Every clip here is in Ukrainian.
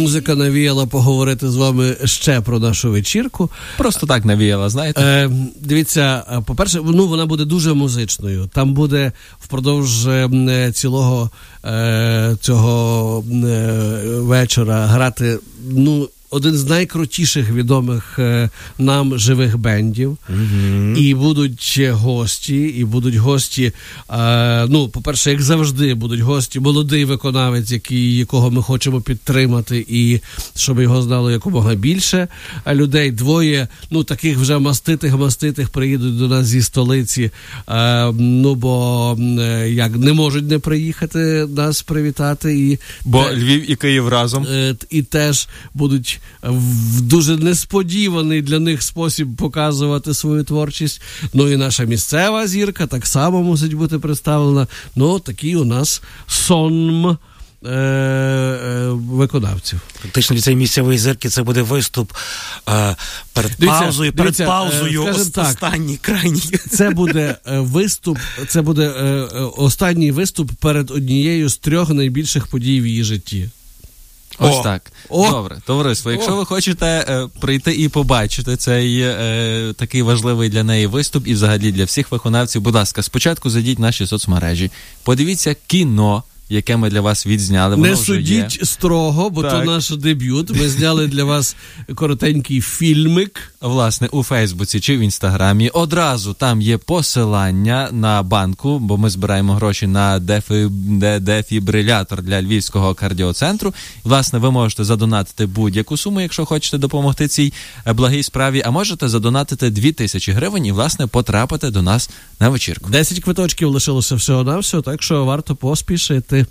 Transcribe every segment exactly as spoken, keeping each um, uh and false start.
музика навіяла поговорити з вами ще про нашу вечірку. Просто так навіяла, знаєте? Е, дивіться, по-перше, ну, вона буде дуже музичною. Там буде впродовж е, цілого е, цього е, вечора грати, ну, один з найкрутіших відомих е, нам живих бендів. Mm-hmm. І будуть гості, і будуть гості, е, ну, по-перше, як завжди, будуть гості, молодий виконавець, який, якого ми хочемо підтримати, і щоб його знало якомога більше людей. Двоє, ну, таких вже маститих-маститих приїдуть до нас зі столиці, е, ну, бо е, як не можуть не приїхати нас привітати. І, бо те, Львів і Київ разом. Е, і теж будуть в дуже несподіваний для них спосіб показувати свою творчість. Ну і наша місцева зірка так само мусить бути представлена. Ну, такий у нас сонм е- е- виконавців. Фактично від цієї місцевої зірки це буде виступ е- перед дивіться, паузою, перед дивіться, паузою, е- ос- останній, крайній. Це буде е- виступ, це буде е- е- останній виступ перед однією з трьох найбільших подій в її житті. Ось О! так. О! Добре, товариство, якщо О! ви хочете е, прийти і побачити цей е, такий важливий для неї виступ і взагалі для всіх виконавців, будь ласка, спочатку зайдіть в наші соцмережі, подивіться кіно, яке ми для вас відзняли. Воно не вже судіть є. строго, бо так. То наш дебют. Ми зняли для вас коротенький фільмик. Власне, у Фейсбуці чи в Інстаграмі. Одразу там є посилання на банку, бо ми збираємо гроші на дефі... дефібрилятор для Львівського кардіоцентру. Власне, ви можете задонатити будь-яку суму, якщо хочете допомогти цій благій справі, а можете задонатити дві тисячі гривень і, власне, потрапити до нас на вечірку. Десять квиточків лишилося всього-навсього, так що варто поспішити.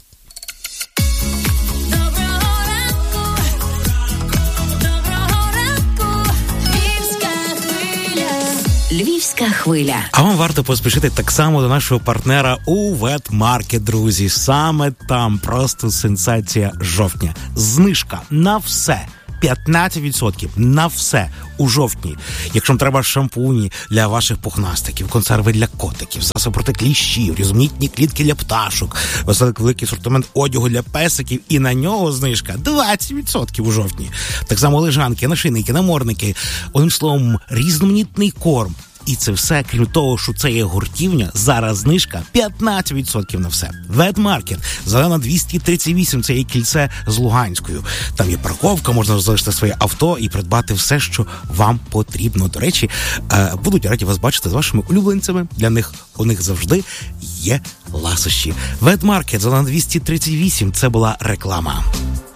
Львівська хвиля. А вам варто поспішити так само до нашого партнера у Ветмаркет, друзі. Саме там просто сенсація жовтня. Знижка на все. п'ятнадцять відсотків на все у жовтні. Якщо вам треба шампуні для ваших пухнастиків, консерви для котиків, засоби проти кліщів, різноманітні клітки для пташок, великий асортимент одягу для песиків, і на нього знижка двадцять відсотків у жовтні. Так само лежанки, нашийники, намордники, одним словом, різноманітний корм. І це все, крім того, що це є гуртівня, зараз знижка п'ятнадцять відсотків на все. Ветмаркет, Зелена двісті тридцять вісім, це є кільце з Луганською. Там є парковка, можна залишити своє авто і придбати все, що вам потрібно. До речі, будуть раді вас бачити з вашими улюбленцями. Для них у них завжди є ласощі. Ветмаркет, Зелена двісті тридцять вісім, це була реклама.